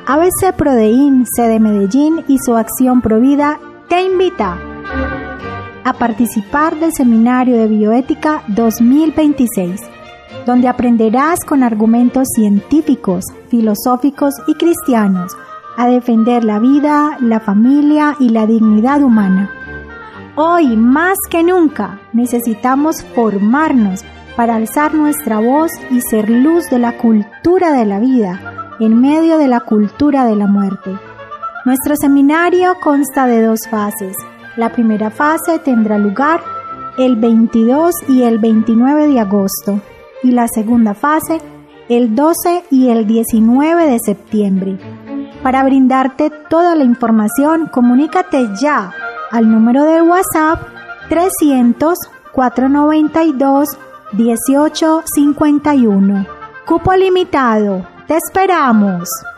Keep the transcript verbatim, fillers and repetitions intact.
A B C Prodeín, sede Medellín y su Acción Provida te invita a participar del Seminario de Bioética dos mil veintiséis, donde aprenderás con argumentos científicos, filosóficos y cristianos a defender la vida, la familia y la dignidad humana. Hoy, más que nunca, necesitamos formarnos para alzar nuestra voz y ser luz de la cultura de la vida en medio de la cultura de la muerte. Nuestro seminario consta de dos fases. La primera fase tendrá lugar el veintidós y el veintinueve de agosto y la segunda fase el doce y el diecinueve de septiembre. Para brindarte toda la información, comunícate ya al número de WhatsApp trescientos, cuatrocientos noventa y dos, dieciocho cincuenta y uno. Cupo limitado. ¡Te esperamos!